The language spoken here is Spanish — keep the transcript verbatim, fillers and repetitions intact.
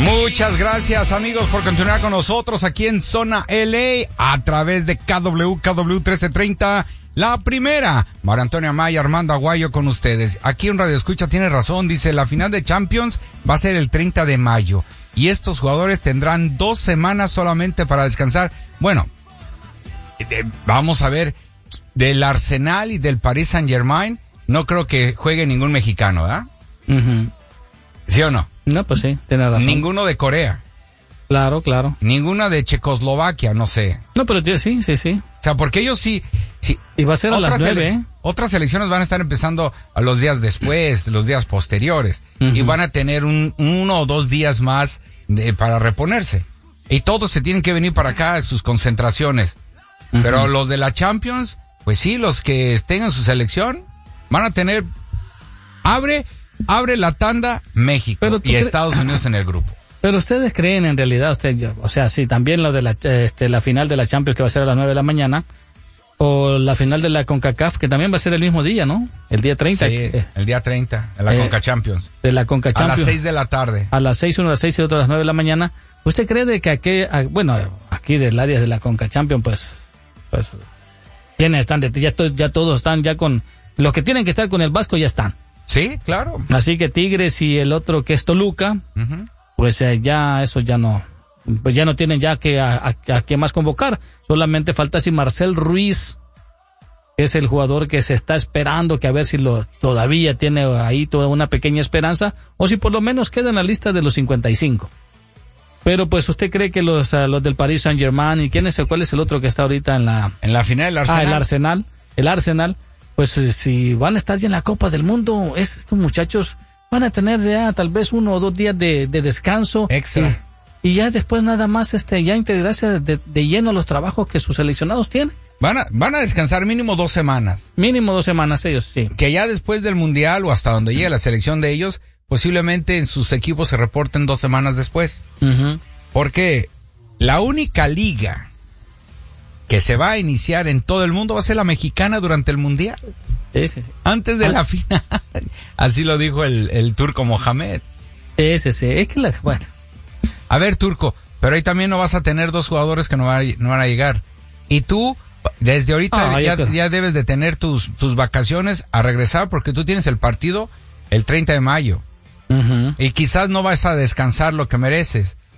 Muchas gracias, amigos, por continuar con nosotros aquí en Zona L A a través de K W K W trece treinta, la primera. María Antonia Maya, Armando Aguayo con ustedes. Aquí en Radio Escucha tiene razón, dice, la final de Champions va a ser el treinta de mayo y estos jugadores tendrán dos semanas solamente para descansar. Bueno, eh, vamos a ver, del Arsenal y del Paris Saint-Germain no creo que juegue ningún mexicano, ¿verdad? Uh-huh. ¿Sí o no? No, pues sí, tiene razón. Ninguno de Corea. Claro, claro. Ninguna de Checoslovaquia, no sé. No, pero sí, sí, sí. O sea, porque ellos sí... sí y va a ser a las nueve, ¿eh? Otras elecciones van a estar empezando a los días después, los días posteriores. Uh-huh. Y van a tener un, uno o dos días más de, para reponerse. Y todos se tienen que venir para acá a sus concentraciones. Uh-huh. Pero los de la Champions, pues sí, los que tengan su selección, van a tener... Abre... Abre la tanda México y cre- Estados Unidos en el grupo. Pero ustedes creen en realidad, usted, o sea, sí, también lo de la, este, la final de la Champions que va a ser a las nueve de la mañana, o la final de la CONCACAF que también va a ser el mismo día, ¿no? El día treinta. Sí, eh, el día treinta, en la eh, Conca Champions. De la Conca Champions. A las seis de la tarde. A las seis, uno a las seis y otro a las nueve de la mañana. ¿Usted cree de que aquí, bueno, aquí del área de la Conca Champions, pues, pues, ¿quiénes están? De, ya, to, ya todos están ya con, los que tienen que estar con el Vasco ya están. Sí, claro. Así que Tigres y el otro que es Toluca, uh-huh. pues eh, ya eso ya no, pues ya no tienen ya que a, a, a qué más convocar. Solamente falta si Marcel Ruiz es el jugador que se está esperando, que a ver si lo todavía tiene ahí toda una pequeña esperanza, o si por lo menos queda en la lista de los cincuenta y cinco. Pero pues usted cree que los, uh, los del Paris Saint-Germain, y quién es el, cuál es el otro que está ahorita en la... En la final, el Arsenal. Ah, el Arsenal, el Arsenal. Pues si van a estar ya en la Copa del Mundo, estos muchachos van a tener ya tal vez uno o dos días de, de descanso. Extra. Y, y ya después nada más este ya integrarse de, de lleno a los trabajos que sus seleccionados tienen. Van a, van a descansar mínimo dos semanas. Mínimo dos semanas ellos, sí. Que ya después del Mundial o hasta donde llegue la selección de ellos, posiblemente en sus equipos se reporten dos semanas después. Uh-huh. Porque la única liga que se va a iniciar en todo el mundo va a ser la mexicana durante el Mundial. Sí, sí, sí. Antes de ah. la final. Así lo dijo el, el turco Mohamed. Ese sí, es que la... Bueno. A ver, turco, pero ahí también no vas a tener dos jugadores que no van a, no van a llegar. Y tú, desde ahorita, ah, ya, ya, ya debes de tener tus, tus vacaciones a regresar porque tú tienes el partido el treinta de mayo. Uh-huh. Y quizás no vas a descansar lo que mereces.